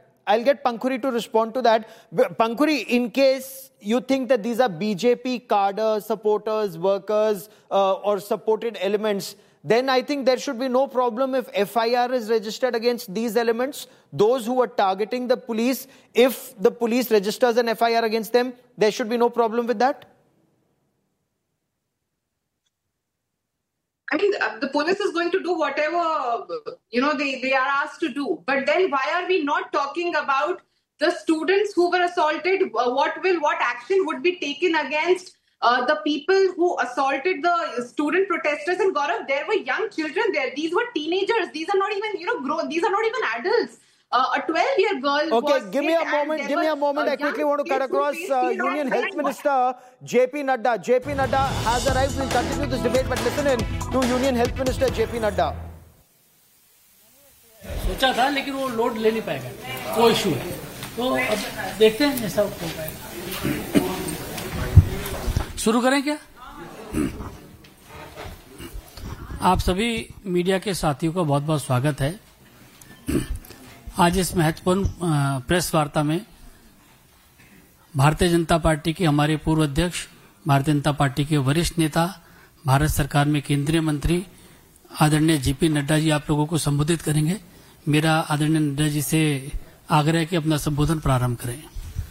to that. Pankhuri, in case you think that these are BJP cadre supporters, workers, or supported elements, then I think there should be no problem if FIR is registered against these elements, those who are targeting the police. If the police registers an FIR against them, there should be no problem with that. I mean, the police is going to do whatever, they are asked to do. But then why are we not talking about the students who were assaulted? What action would be taken against the people who assaulted the student protesters? And Gaurav, there were young children there. These were teenagers. These are not even, grown. These are not even adults. A 12-year girl. Okay, give me a moment. I quickly want to cut across Union Health Minister JP Nadda. JP Nadda has arrived. We'll continue this debate, but listen in to Union Health Minister JP Nadda. सोचा था लेकिन वो load ले नहीं पाएगा, वो issue है. तो अब देखते हैं ऐसा हो पाएगा. शुरू करें क्या? आप सभी मीडिया के साथियों का बहुत बहुत स्वागत है. आज इस महत्वपूर्ण प्रेस वार्ता में भारतीय जनता पार्टी के हमारे पूर्व अध्यक्ष, भारतीय जनता पार्टी के वरिष्ठ नेता, भारत सरकार में केंद्रीय मंत्री आदरणीय जेपी नड्डा जी आप लोगों को संबोधित करेंगे. मेरा आदरणीय नड्डा जी से आग्रह है कि अपना संबोधन प्रारंभ करें.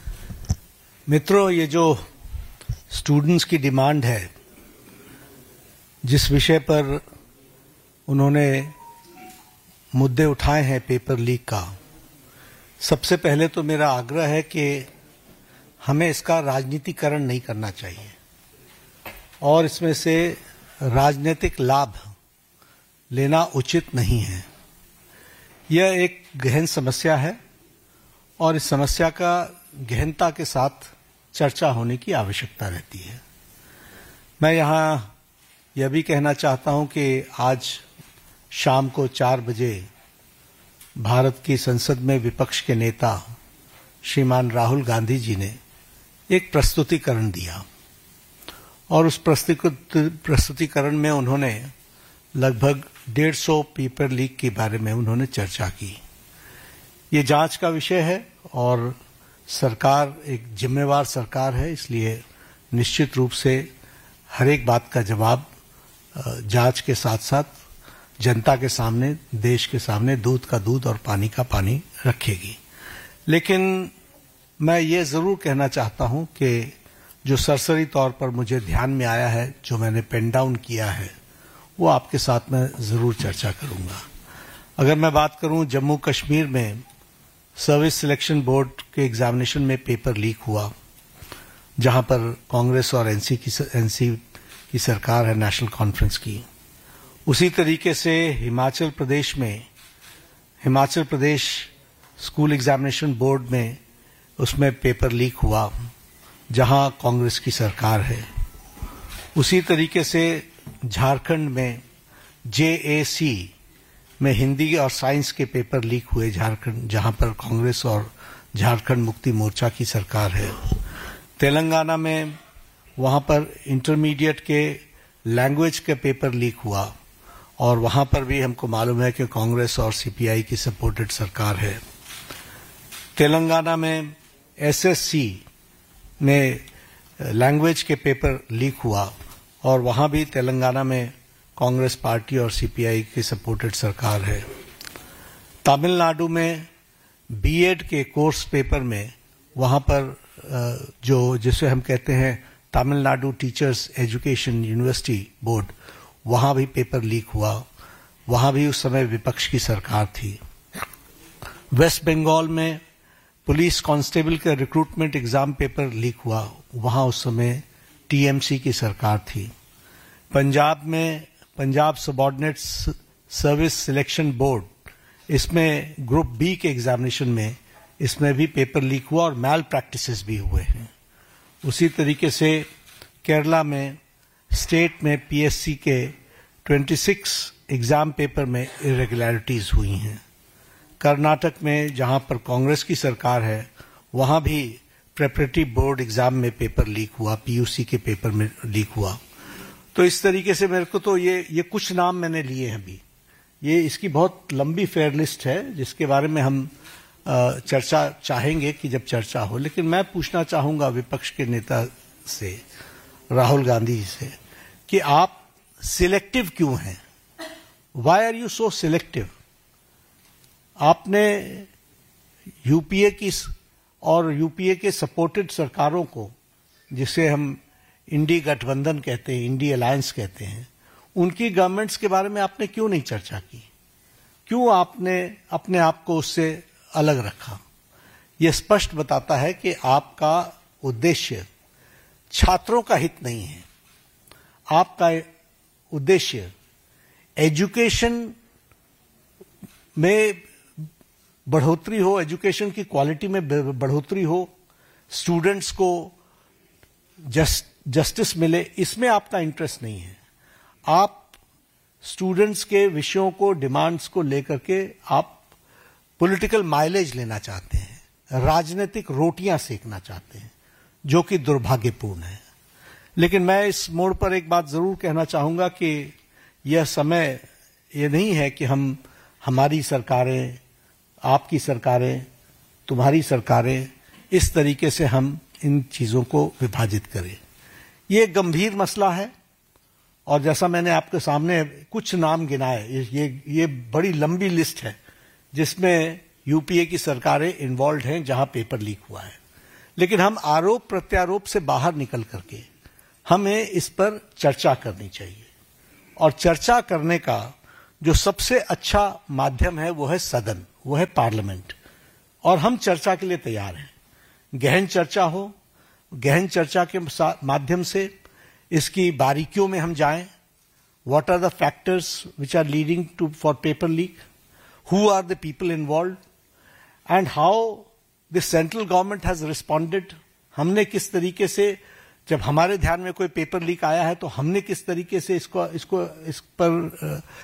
मित्रों, ये जो स्टूडेंट्स की डिमांड है, जिस विषय पर उन्होंने मुद्दे उठाए हैं पेपर लीक का, सबसे पहले तो मेरा आग्रह है कि हमें इसका राजनीतिकरण नहीं करना चाहिए और इसमें से राजनीतिक लाभ लेना उचित नहीं है। यह एक गहन समस्या है और इस समस्या का गहनता के साथ चर्चा होने की आवश्यकता रहती है। मैं यहाँ यह भी कहना चाहता हूं कि आज शाम को 4 बजे भारत की संसद में विपक्ष के नेता श्रीमान राहुल गांधी जी ने एक प्रस्तुतिकरण दिया और उस प्रस्तुतिकरण में उन्होंने लगभग 150 पेपर लीक के बारे में उन्होंने चर्चा की। ये जांच का विषय है और सरकार एक जिम्मेवार सरकार है, इसलिए निश्चित रूप से हर एक बात का जवाब जांच के साथ साथ जनता के सामने, देश के सामने दूध का दूध और पानी का पानी रखेगी। लेकिन मैं ये जरूर कहना चाहता हूं कि जो सरसरी तौर पर मुझे ध्यान में आया है, जो मैंने पेन डाउन किया है, वो आपके साथ मैं जरूर चर्चा करूंगा। अगर मैं बात करूं जम्मू कश्मीर में सर्विस सिलेक्शन बोर्ड के एग्जामिनेशन में पेपर लीक हुआ, जहां पर कांग्रेस और एनसी की सरकार है, नेशनल कॉन्फ्रेंस की। उसी तरीके से Himachal Pradesh school examination board में उसमें पेपर लीक हुआ, जहां कांग्रेस की सरकार है। उसी तरीके से झारखंड में JAC में हिंदी और साइंस के पेपर लीक हुए झारखंड, जहां पर कांग्रेस और झारखंड मुक्ति मोर्चा की सरकार है। तेलंगाना में वहां पर इंटरमीडिएट के लैंग्वेज के पेपर लीक हुआ और वहां पर भी हमको मालूम है कि कांग्रेस और CPI की सपोर्टेड सरकार है। तेलंगाना में SSC में लैंग्वेज के पेपर लीक हुआ और वहां भी तेलंगाना में कांग्रेस पार्टी और CPI की सपोर्टेड सरकार है। तमिलनाडु में BEd के कोर्स पेपर में वहां पर जिसे हम कहते हैं Tamil Nadu teachers education university board, वहां भी पेपर लीक हुआ। वहां भी उस समय विपक्ष की सरकार थी। वेस्ट बंगाल में पुलिस कांस्टेबल का रिक्रूटमेंट एग्जाम पेपर लीक हुआ, वहां उस समय TMC की सरकार थी। पंजाब में Punjab subordinate service selection board, इसमें ग्रुप B के एग्जामिनेशन में इसमें भी पेपर लीक हुआ और मैल प्रैक्टिसेस भी हुए हैं। उसी तरीके से केरला में स्टेट में PSC के 26 एग्जाम पेपर में इरेगुलरिटीज हुई हैं। कर्नाटक में जहां पर कांग्रेस की सरकार है, वहां भी प्रेपरेटरी बोर्ड एग्जाम में पेपर लीक हुआ, PUC के पेपर में लीक हुआ। तो इस तरीके से मेरे को तो ये कुछ नाम मैंने लिए हैं अभी। ये इसकी बहुत लंबी फेयर लिस्ट है जिसके बारे में हम चर्चा चाहेंगे कि जब चर्चा हो। लेकिन मैं पूछना चाहूंगा विपक्ष के नेता से, राहुल गांधी जी से, कि आप सिलेक्टिव क्यों हैं? Y are you so selective? आपने यूपीए के सपोर्टेड सरकारों को, जिसे हम इंडी गठबंधन कहते हैं, इंडी अलायंस कहते हैं, उनकी गवर्नमेंट्स के बारे में आपने क्यों नहीं चर्चा की? क्यों आपने अपने आप को उससे अलग रखा? यह स्पष्ट बताता है कि आपका उद्देश्य छात्रों का हित नहीं है। आपका उद्देश्य एजुकेशन में बढ़ोतरी हो, एजुकेशन की क्वालिटी में बढ़ोतरी हो, स्टूडेंट्स को जस्टिस मिले, इसमें आपका इंटरेस्ट नहीं है। आप स्टूडेंट्स के विषयों को, डिमांड्स को लेकर के आप पॉलिटिकल माइलेज लेना चाहते हैं, राजनीतिक रोटियां सेकना चाहते हैं, जो कि दुर्भाग्यपूर्ण है। लेकिन मैं इस मोड़ पर एक बात जरूर कहना चाहूंगा कि यह समय ये नहीं है कि हमारी सरकारें, आपकी सरकारें, तुम्हारी सरकारें, इस तरीके से हम इन चीजों को विभाजित करें। ये गंभीर मसला है और जैसा मैंने आपके सामने कुछ नाम गिनाए, ये बड़ी लंबी लिस्ट है जिसमें यूपीए की सरकारें इन्वॉल्व हैं जहां पेपर लीक हुआ है। लेकिन हम आरोप प्रत्यारोप से बाहर निकल करके हमें इस पर चर्चा करनी चाहिए। और चर्चा करने का जो सबसे अच्छा माध्यम है वो है सदन, वो है पार्लियामेंट। और हम चर्चा के लिए तैयार हैं। गहन चर्चा हो, गहन चर्चा के माध्यम से इसकी बारीकियों में हम जाएं। What are the factors which are leading to for paper leak? Who are the people involved? And how the central government has responded? हमने किस तरीके से, जब हमारे ध्यान में कोई पेपर लीक आया है तो हमने किस तरीके से इस पर